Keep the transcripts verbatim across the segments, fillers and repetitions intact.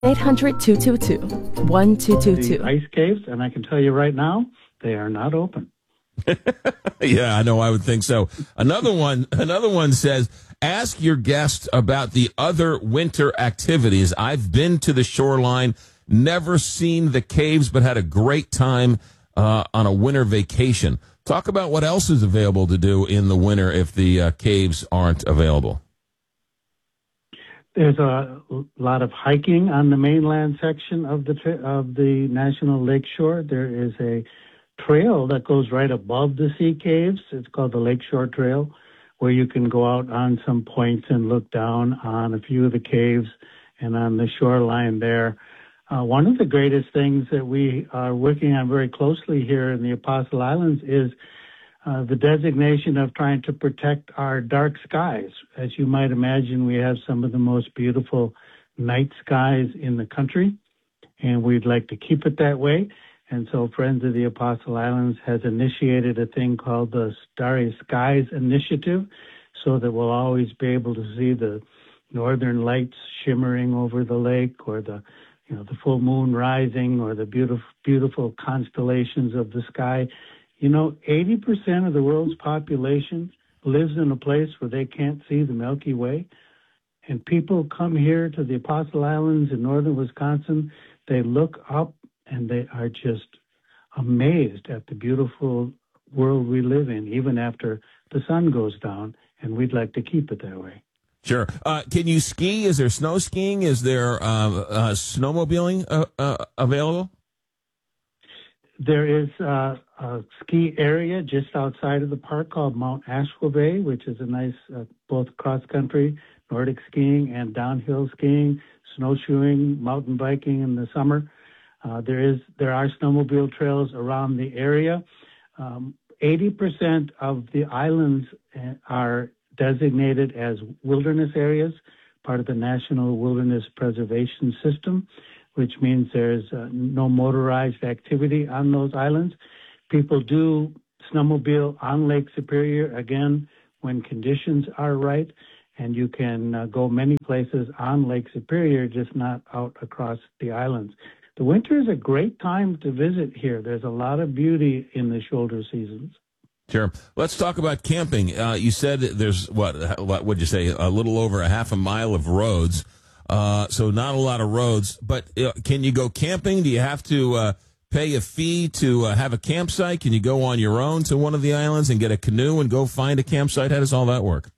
eight hundred, two two two, one two two two. The ice caves, and I can tell you right now, they are not open. Yeah, I know. I would think so. Another one, another one says, ask your guest about the other winter activities. I've been to the shoreline, never seen the caves, but had a great time uh, on a winter vacation. Talk about what else is available to do in the winter if the uh, caves aren't available. There's a lot of hiking on the mainland section of the of the National Lakeshore. There is a trail that goes right above the sea caves. It's called the Lakeshore Trail, where you can go out on some points and look down on a few of the caves and on the shoreline there. Uh, one of the greatest things that we are working on very closely here in the Apostle Islands is uh, the designation of trying to protect our dark skies. As you might imagine, we have some of the most beautiful night skies in the country, and we'd like to keep it that way. And so Friends of the Apostle Islands has initiated a thing called the Starry Skies Initiative, so that we'll always be able to see the northern lights shimmering over the lake, or the you know, the full moon rising, or the beautiful, beautiful constellations of the sky. You know, eighty percent of the world's population lives in a place where they can't see the Milky Way. And people come here to the Apostle Islands in northern Wisconsin. They look up and they are just amazed at the beautiful world we live in, even after the sun goes down. And we'd like to keep it that way. Sure. Uh, can you ski? Is there snow skiing? Is there uh, uh, snowmobiling uh, uh, available? There is uh, a ski area just outside of the park called Mount Ashway, which is a nice uh, both cross-country, Nordic skiing, and downhill skiing, snowshoeing, mountain biking in the summer. Uh, there is there are snowmobile trails around the area. Um, eighty percent of the islands are designated as wilderness areas, part of the National Wilderness Preservation System, which means there's uh, no motorized activity on those islands. People do snowmobile on Lake Superior, again, when conditions are right, and you can uh, go many places on Lake Superior, just not out across the islands. The winter is a great time to visit here. There's a lot of beauty in the shoulder seasons. Sure. Let's talk about camping. Uh, you said there's, what, what would you say, a little over a half a mile of roads. Uh, so not a lot of roads. But uh, can you go camping? Do you have to uh, pay a fee to uh, have a campsite? Can you go on your own to one of the islands and get a canoe and go find a campsite? How does all that work?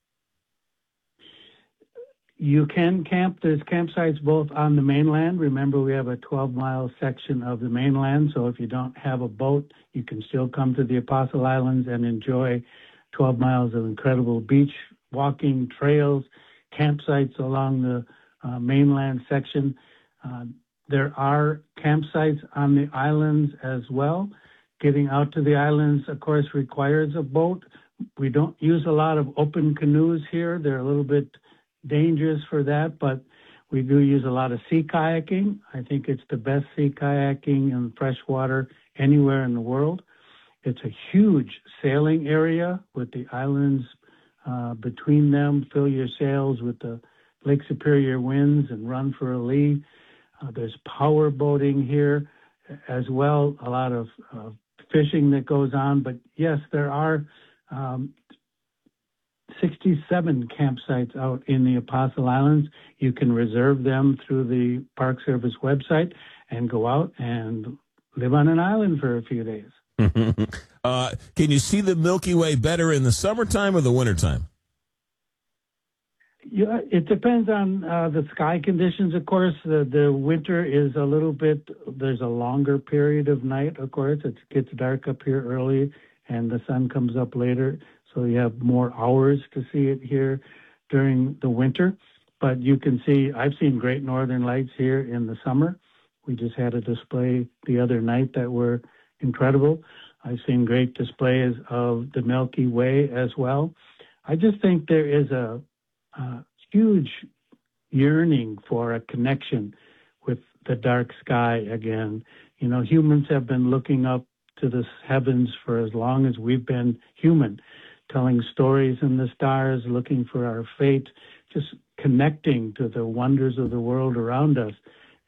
You can camp. There's campsites both on the mainland. Remember, we have a twelve-mile section of the mainland, so if you don't have a boat, you can still come to the Apostle Islands and enjoy twelve miles of incredible beach walking trails, campsites along the uh, mainland section. Uh, there are campsites on the islands as well. Getting out to the islands, of course, requires a boat. We don't use a lot of open canoes here. They're a little bit dangerous for that, but we do use a lot of sea kayaking. I think it's the best sea kayaking in freshwater anywhere in the world. It's a huge sailing area with the islands uh, between them. Fill your sails with the Lake Superior winds and run for a lee. Uh, there's power boating here as well, a lot of uh, fishing that goes on. But yes, there are um, sixty-seven campsites out in the Apostle Islands. You can reserve them through the Park Service website and go out and live on an island for a few days. uh, can you see the Milky Way better in the summertime or the wintertime? Yeah, it depends on uh, the sky conditions, of course. The, the winter is a little bit, there's a longer period of night, of course. It gets dark up here early and the sun comes up later. So you have more hours to see it here during the winter. But you can see, I've seen great northern lights here in the summer. We just had a display the other night that were incredible. I've seen great displays of the Milky Way as well. I just think there is a, a huge yearning for a connection with the dark sky again. You know, humans have been looking up to the heavens for as long as we've been human, telling stories in the stars, looking for our fate, just connecting to the wonders of the world around us.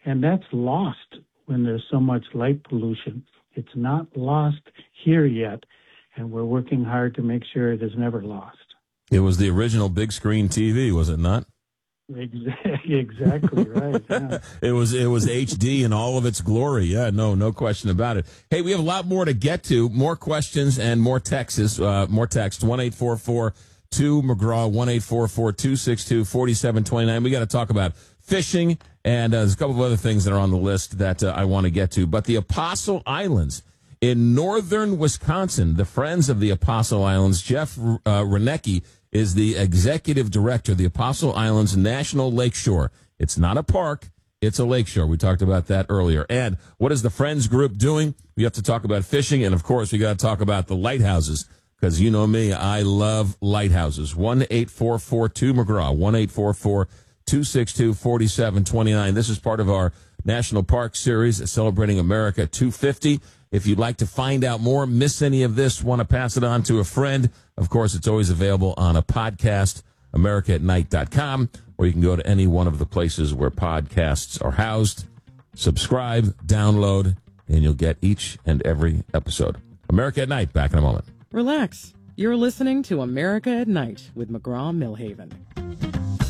And that's lost when there's so much light pollution. It's not lost here yet, and we're working hard to make sure it is never lost. It was the original big screen T V, was it not? Exactly, exactly right. Yeah. It was it was H D in all of its glory. Yeah, no, no question about it. Hey, we have a lot more to get to. More questions and more texts. Uh, more text. One eight four four two McGraw. One eight four four two six two forty seven twenty nine. We got to talk about fishing, and uh, there's a couple of other things that are on the list that uh, I want to get to. But the Apostle Islands in northern Wisconsin, the Friends of the Apostle Islands, Jeff uh, Renecki is the executive director of the Apostle Islands National Lakeshore. It's not a park, it's a lakeshore. We talked about that earlier. And what is the Friends group doing? We have to talk about fishing, and of course we got to talk about the lighthouses, because you know me, I love lighthouses. one eight four four two McGraw, one eight four four two six two four seven two nine. This is part of our National Park Series celebrating America two fifty. If you'd like to find out more, miss any of this, want to pass it on to a friend, of course, it's always available on a podcast, america at night dot com, or you can go to any one of the places where podcasts are housed. Subscribe, download, and you'll get each and every episode. America at Night, back in a moment. Relax. You're listening to America at Night with McGraw Millhaven.